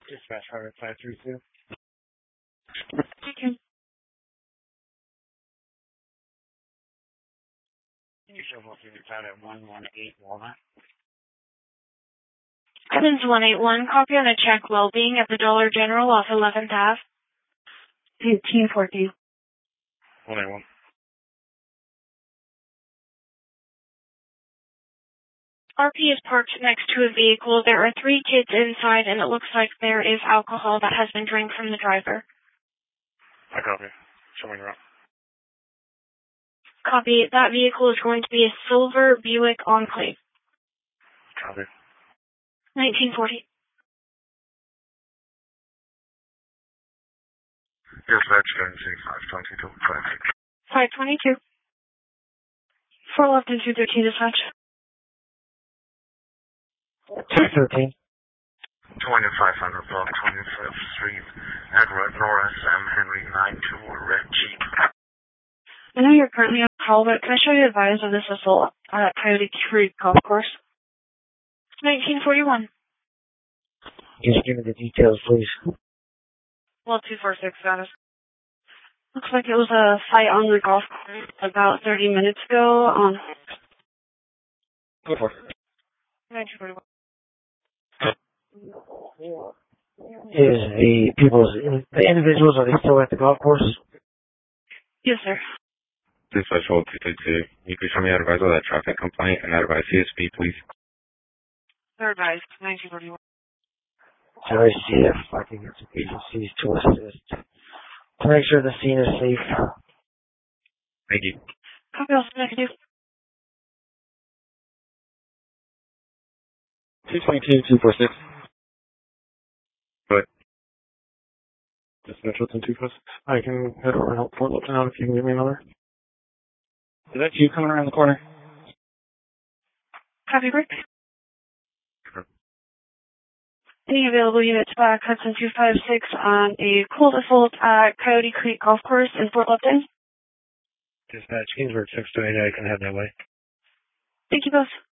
Dispatch Harvard 532. Okay. You show both units out at 118 Walnut. Evans 181, copy on a check well-being at the Dollar General off 11th Ave. 1814. 181. RP is parked next to a vehicle. There are 3 kids inside, and it looks like there is alcohol that has been drank from the driver. I copy. Show me around. Copy. That vehicle is going to be a silver Buick Enclave. Copy. 1940. Dispatch currency 522 traffic. 522. 4 left and 213 dispatch. 213. 2500 block 25th Street, Edward Nora, Sam Henry 92, Red Jeep. I know you're currently on call, but can I show you advice of this assault at Coyote Creek Golf Course? 1941. Just give me the details, please. Well, 246 status. Looks like it was a fight on the golf course about 30 minutes ago on... Go for it. 1941. The individuals, are they still at the golf course? Yes, sir. Dispatch hold 232. You could show me that advise of that traffic complaint and that advise CSP, please. Third advice, 1941. Sorry, CF, I can get some agencies to assist. To make sure the scene is safe. Thank you. Copy also, I can do. 222, 246. Good. Dispatch hold 246. I can head over and help Fort Lipton out if you can give me another. Is that you coming around the corner? Copy, Rick. Any available units back, Hudson 256 on a cold assault at Coyote Creek Golf Course in Fort Lipton. Dispatch, Ginsburg 628, I can head that way. Thank you both.